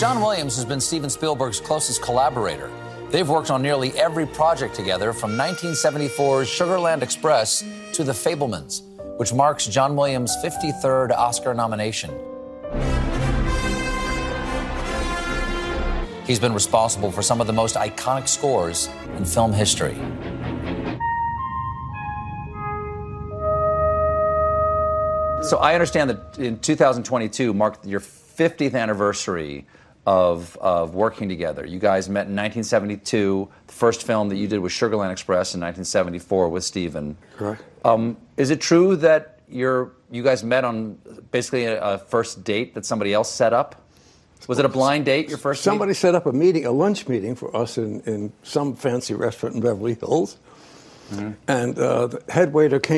John Williams has been Steven Spielberg's closest collaborator. They've worked on nearly every project together, from 1974's Sugarland Express to The Fabelmans, which marks John Williams' 53rd Oscar nomination. He's been responsible for some of the most iconic scores in film history. So I understand that in 2022 marked your 50th anniversary of working together. You guys met in 1972. The first film that you did was Sugarland Express in 1974 with Steven. Correct. Is it true that you guys met on basically a first date that somebody else set up? Was it a blind date, your first Somebody meet? set up a meeting, a lunch meeting for us in some fancy restaurant in Beverly Hills. Mm-hmm. And the head waiter came